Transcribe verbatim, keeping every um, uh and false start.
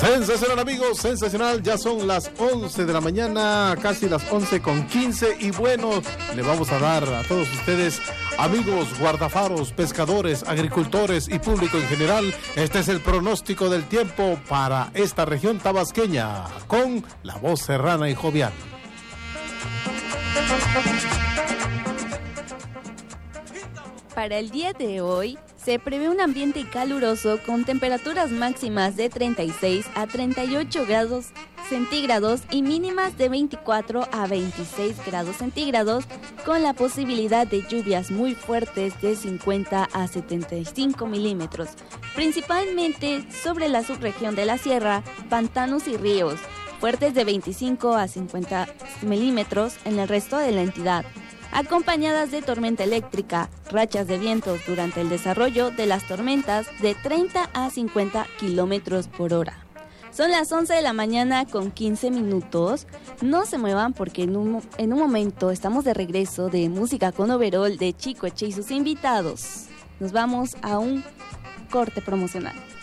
Sensacional, amigos, sensacional. Ya son las once de la mañana, casi las once con quince. Y bueno, le vamos a dar a todos ustedes, amigos guardafaros, pescadores, agricultores y público en general, este es el pronóstico del tiempo para esta región tabasqueña, con la voz serrana y jovial. Para el día de hoy, se prevé un ambiente caluroso con temperaturas máximas de treinta y seis a treinta y ocho grados centígrados y mínimas de veinticuatro a veintiséis grados centígrados, con la posibilidad de lluvias muy fuertes de cincuenta a setenta y cinco milímetros, principalmente sobre la subregión de la sierra, pantanos y ríos, fuertes de veinticinco a cincuenta milímetros en el resto de la entidad, acompañadas de tormenta eléctrica, rachas de vientos durante el desarrollo de las tormentas de treinta a cincuenta kilómetros por hora. Son las once de la mañana con quince minutos. No se muevan porque en un, en un momento estamos de regreso de Música con Overol de Chico Eche y sus invitados. Nos vamos a un corte promocional.